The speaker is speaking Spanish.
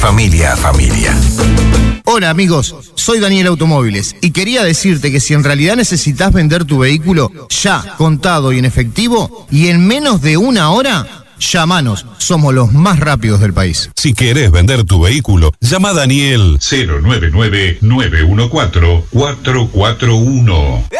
familia a familia. Hola amigos, soy Daniel Automóviles y quería decirte que si en realidad necesitas vender tu vehículo ya, contado y en efectivo, y en menos de una hora, llámanos, somos los más rápidos del país. Si querés vender tu vehículo, llama a Daniel 099-914-441.